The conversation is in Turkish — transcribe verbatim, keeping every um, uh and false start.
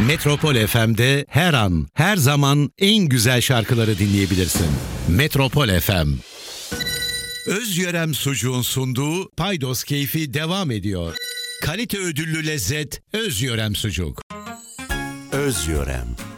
Metropol F M'de her an, her zaman en güzel şarkıları dinleyebilirsin. Metropol F M. Özyörem Sucuğun sunduğu Paydos Keyfi devam ediyor. Kalite ödüllü lezzet Özyörem Sucuk. Özyörem.